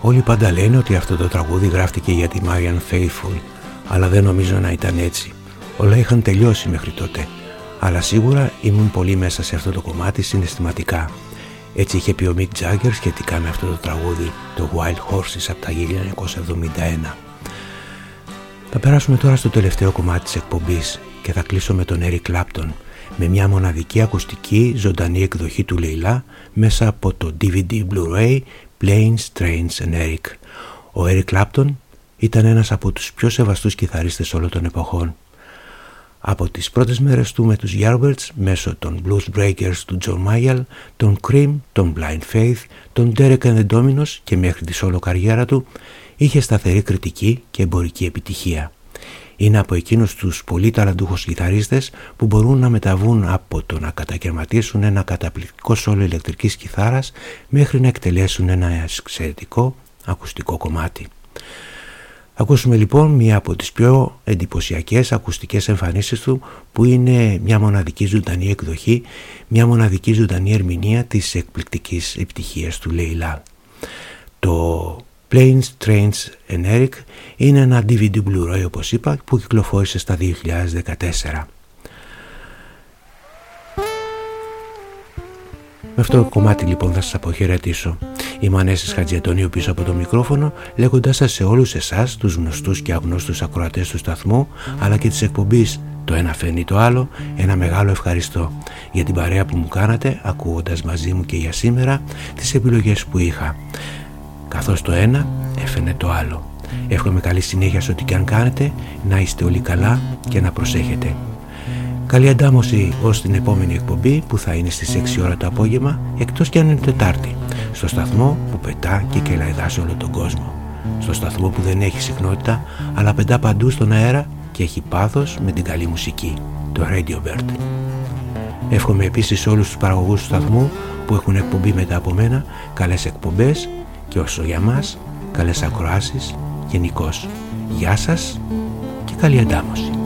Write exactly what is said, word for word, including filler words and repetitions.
Όλοι πάντα λένε ότι αυτό το τραγούδι γράφτηκε για τη Marianne Faithfull, αλλά δεν νομίζω να ήταν έτσι. Όλα είχαν τελειώσει μέχρι τότε, αλλά σίγουρα ήμουν πολύ μέσα σε αυτό το κομμάτι συναισθηματικά. Έτσι είχε πει ο Mick Jagger σχετικά με αυτό το τραγούδι, το Wild Horses από τα χίλια εννιακόσια εβδομήντα ένα. Θα περάσουμε τώρα στο τελευταίο κομμάτι της εκπομπής και θα κλείσω με τον Eric Clapton, με μια μοναδική ακουστική ζωντανή εκδοχή του Λεϊλά μέσα από το ντι βι ντι Blu-ray Planes, Trains and Eric. Ο Eric Clapton ήταν ένας από τους πιο σεβαστούς κιθαρίστες όλων των εποχών. Από τις πρώτες μέρες του με τους Yardbirds, μέσω των Blues Breakers του John Mayall, των Cream, των Blind Faith, των Derek and the Dominos και μέχρι τη solo καριέρα του, είχε σταθερή κριτική και εμπορική επιτυχία. Είναι από εκείνους τους πολύ ταλαντούχους κιθαρίστες που μπορούν να μεταβούν από το να κατακαιρματίσουν ένα καταπληκτικό σόλο ηλεκτρικής κιθάρας μέχρι να εκτελέσουν ένα εξαιρετικό ακουστικό κομμάτι. Ακούσουμε λοιπόν μία από τις πιο εντυπωσιακές ακουστικές εμφανίσεις του, που είναι μια μοναδική ζωντανή εκδοχή, μια μοναδική ζωντανή ερμηνεία της εκπληκτικής επιτυχίας του Λεϊλά. Το Planes, Trains and Eric είναι ένα ντι βι ντι Blu-ray, όπως είπα, που κυκλοφόρησε στα δύο χιλιάδες δεκατέσσερα. Με αυτό το κομμάτι λοιπόν θα σας αποχαιρετήσω. Είμαι Ανέσης Χατζιαντονίου πίσω από το μικρόφωνο, λέγοντάς σας σε όλους εσάς, τους γνωστούς και αγνώστους ακροατές του σταθμού, αλλά και της εκπομπής «Το ένα φέρνει το άλλο», ένα μεγάλο ευχαριστώ για την παρέα που μου κάνατε, ακούγοντας μαζί μου και για σήμερα τις επιλογές που είχα. Καθώς το ένα έφερνε το άλλο. Εύχομαι καλή συνέχεια σε ό,τι και αν κάνετε, να είστε όλοι καλά και να προσέχετε. Καλή αντάμωση ως την επόμενη εκπομπή που θα είναι στις έξι ώρα το απόγευμα, εκτός κι αν είναι Τετάρτη, στο σταθμό που πετά και κελαϊδά σε όλο τον κόσμο. Στο σταθμό που δεν έχει συχνότητα, αλλά πετά παντού στον αέρα και έχει πάθος με την καλή μουσική, το Radio Bird. Εύχομαι επίσης σε όλους τους παραγωγούς του σταθμού που έχουν εκπομπή μετά από μένα, καλές εκπομπές και όσο για μας, καλές ακροάσεις γενικώς. Γεια σας και καλή αντάμωση.